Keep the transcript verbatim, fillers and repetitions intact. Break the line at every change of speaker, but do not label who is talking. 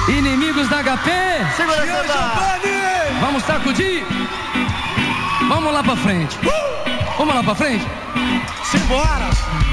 Inimigos da H P.
Segura essa.
Vamos sacudir. Vamos lá pra frente. Vamos lá pra frente.
Simbora.